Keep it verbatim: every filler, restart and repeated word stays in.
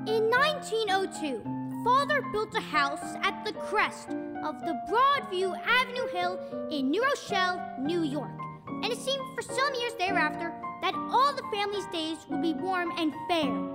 In nineteen oh two, Father built a house at the crest of the Broadview Avenue Hill in New Rochelle, New York. And it seemed for some years thereafter that all the family's days would be warm and fair.